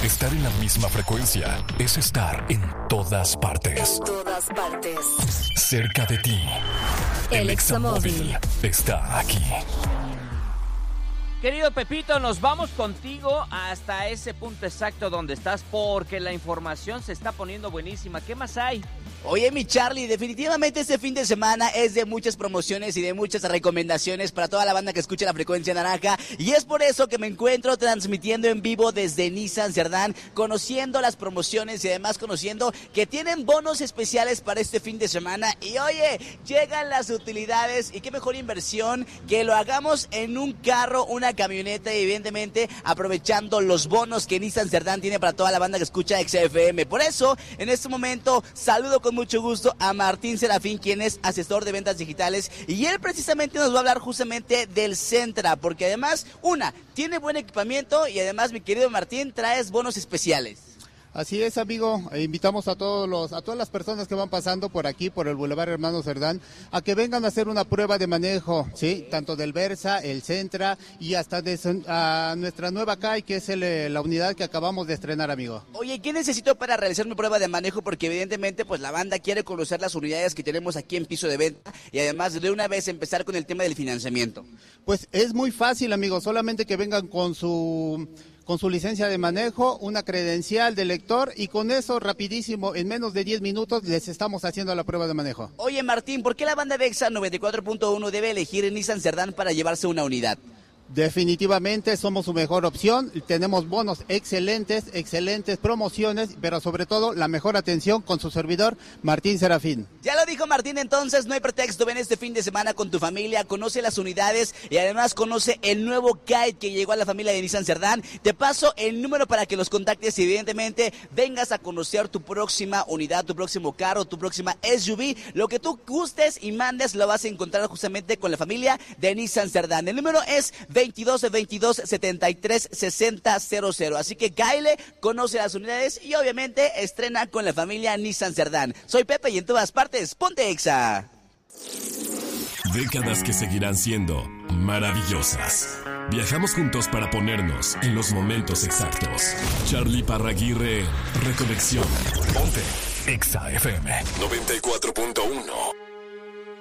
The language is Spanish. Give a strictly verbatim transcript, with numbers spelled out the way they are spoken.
Estar en la misma frecuencia es estar en todas partes. En todas partes. Cerca de ti. El Examóvil está aquí. Querido Pepito, nos vamos contigo hasta ese punto exacto donde estás porque la información se está poniendo buenísima. ¿Qué más hay? Oye, mi Charlie, definitivamente este fin de semana es de muchas promociones y de muchas recomendaciones para toda la banda que escucha la frecuencia naranja. Y es por eso que me encuentro transmitiendo en vivo desde Nissan Cerdán, conociendo las promociones y además conociendo que tienen bonos especiales para este fin de semana. Y oye, llegan las utilidades y qué mejor inversión que lo hagamos en un carro, una camioneta y evidentemente aprovechando los bonos que Nissan Cerdán tiene para toda la banda que escucha X F M. Por eso, en este momento, saludo con mucho gusto a Martín Serafín, quien es asesor de ventas digitales, y él precisamente nos va a hablar justamente del Sentra, porque además, una, tiene buen equipamiento y además, mi querido Martín, traes bonos especiales. Así es, amigo, e invitamos a todos los, a todas las personas que van pasando por aquí, por el Boulevard Hermano Cerdán, a que vengan a hacer una prueba de manejo, sí, tanto del Versa, el Sentra y hasta de a nuestra nueva C A I, que es el, la unidad que acabamos de estrenar, amigo. Oye, ¿qué necesito para realizar mi prueba de manejo? Porque evidentemente, pues la banda quiere conocer las unidades que tenemos aquí en piso de venta y además de una vez empezar con el tema del financiamiento. Pues es muy fácil, amigo, solamente que vengan con su con su licencia de manejo, una credencial de lector y con eso rapidísimo, en menos de diez minutos les estamos haciendo la prueba de manejo. Oye, Martín, ¿por qué la banda de Exa noventa y cuatro punto uno debe elegir Nissan Cerdán para llevarse una unidad? Definitivamente somos su mejor opción, tenemos bonos excelentes, excelentes promociones, pero sobre todo la mejor atención con su servidor Martín Serafín. Ya lo dijo Martín, entonces no hay pretexto, ven este fin de semana con tu familia, conoce las unidades y además conoce el nuevo Guide que llegó a la familia de Nissan Cerdán. Te paso el número para que los contactes y evidentemente vengas a conocer tu próxima unidad, tu próximo carro, tu próxima S U V, lo que tú gustes y mandes lo vas a encontrar justamente con la familia de Nissan Cerdán. El número es veintidós veintidós setenta y tres sesenta cero cero. Así que cáele, conoce las unidades y obviamente estrena con la familia Nissan Cerdán. Soy Pepe y en todas partes, ponte Exa. Décadas que seguirán siendo maravillosas. Viajamos juntos para ponernos en los momentos exactos. Charlie Parraguirre, Reconexión. Ponte Exa F M noventa y cuatro punto uno.